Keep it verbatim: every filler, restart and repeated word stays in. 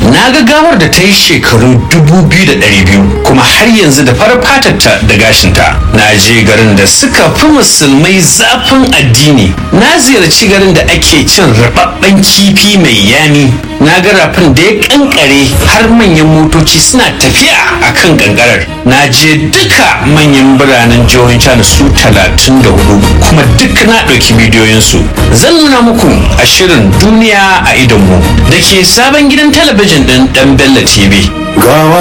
na ga gawar da ta yi shekaru dubu biyu da ɗari biyu kuma har yanzu da farar fatarta da gashinta. Na je garin da suka fi musulmai zafin addini. Na ziyarci garin da ake cin rababben kifi mai yami. Na ga rafin da ya kankare har manyan motoci suna tafiya a kan kankarar. Na je duka manyan biranen jihohin China su talatin da hudu kuma duk na ɗauki bidiyoyinsu. Zan nuna muku a shirin duniya a idonmu da ke sabon gidan talabijin ɗin ɗan Bello T V.